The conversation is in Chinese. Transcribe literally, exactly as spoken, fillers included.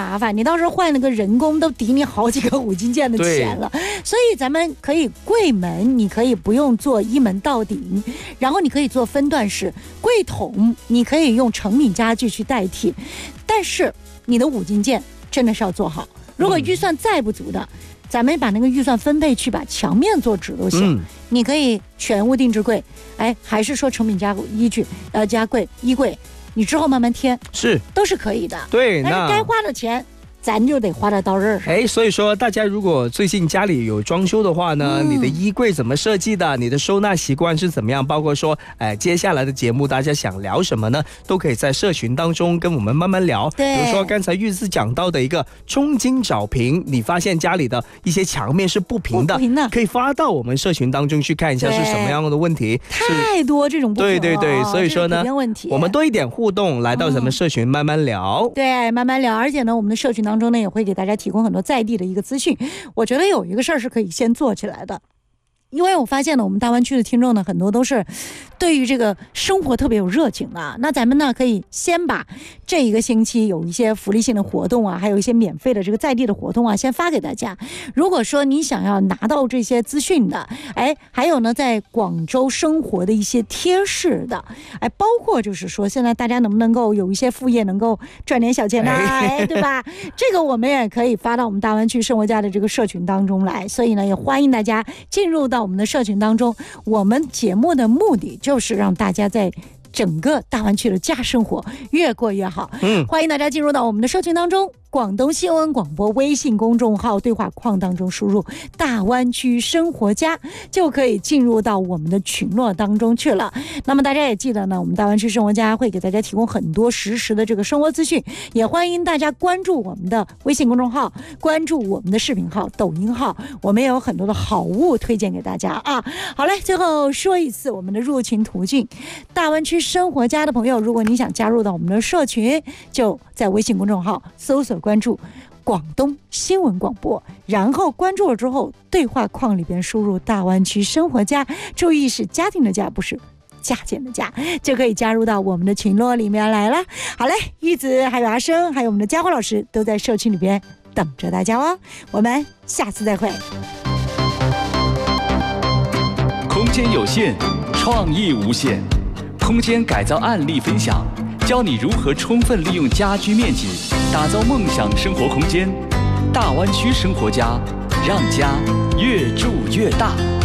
麻烦，你到时候换那个人工都抵你好几个五金件的钱了。所以咱们可以柜门，你可以不用做一门到顶，然后你可以做分段式柜桶，你可以用成品家具去代替，但是你的五金件真的是要做好。如果预算再不足的，嗯、咱们把那个预算分配去把墙面做直都行。嗯、你可以全屋定制柜，哎，还是说成品家依据呃家柜衣柜，你之后慢慢添， 是都是可以的。 对， 但是该花的钱咱就得花在刀刃上。 哎，所以说大家如果最近家里有装修的话呢，嗯、你的衣柜怎么设计的，你的收纳习惯是怎么样，包括说哎接下来的节目大家想聊什么呢，都可以在社群当中跟我们慢慢聊。 对， 比如说刚才玉子讲到的一个冲金找平，你发现家里的一些墙面是不平的， 不平的可以发到我们社群当中去看一下是什么样的问题。 太多这种不平了， 对对对，所以说呢我们多一点互动，来到咱们社群慢慢聊。 嗯、对，慢慢聊。而且呢我们的社群当中呢也会给大家提供很多在地的一个资讯。我觉得有一个事儿是可以先做起来的，因为我发现呢我们大湾区的听众呢很多都是对于这个生活特别有热情的。那咱们呢可以先把这一个星期有一些福利性的活动啊，还有一些免费的这个在地的活动啊先发给大家。如果说你想要拿到这些资讯的，哎，还有呢在广州生活的一些贴士的，哎，包括就是说现在大家能不能够有一些副业能够赚点小钱呢、啊、哎，对吧？这个我们也可以发到我们大湾区生活家的这个社群当中来。所以呢也欢迎大家进入到我们的社群当中。我们节目的目的就是让大家在整个大湾区的家生活越过越好。嗯，欢迎大家进入到我们的社群当中，广东新闻广播微信公众号对话框当中输入大湾区生活家，就可以进入到我们的群落当中去了。那么大家也记得呢，我们大湾区生活家会给大家提供很多实时的这个生活资讯，也欢迎大家关注我们的微信公众号，关注我们的视频号、抖音号，我们也有很多的好物推荐给大家啊。好嘞，最后说一次我们的入群途径，大湾区生活家的朋友，如果你想加入到我们的社群，就在微信公众号搜索关注广东新闻广播，然后关注了之后对话框里边输入大湾区生活家，注意是家庭的家，不是加减的加，就可以加入到我们的群落里面来了。好嘞，玉子还有阿生还有我们的嘉华老师都在社群里边等着大家哦，我们下次再会。 空间有限，创意无限，空间改造案例分享，教你如何充分利用家居面积打造梦想生活空间。大湾区生活家，让家越住越大。